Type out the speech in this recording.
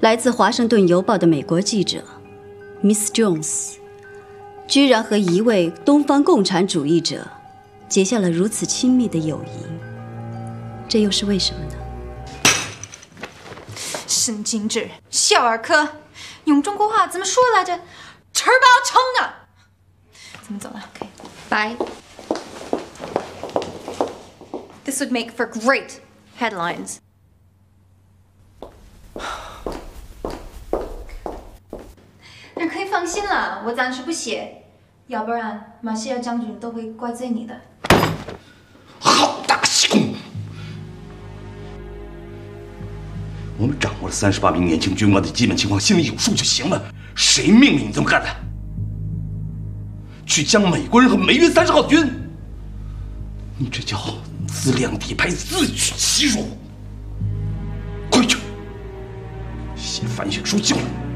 来自华盛顿邮报的美国记者 Miss Jones， 居然和一位东方共产主义者结下了如此亲密的友谊，这又是为什么呢？ 神经质，小儿科，用中国话怎么说来着？吃饱撑啊！咱们走了 ，OK， bye。This would make for great headlines. 但可以放心了，我暂时不写，要不然马歇尔将军都会怪罪你的。 好大心！我们掌握了38名年轻军官的基本情况，心里有数就行了。谁命令你这么干的？去将美国人和梅约30号军，你这叫自量底牌，自取其辱。快去写反省书进来。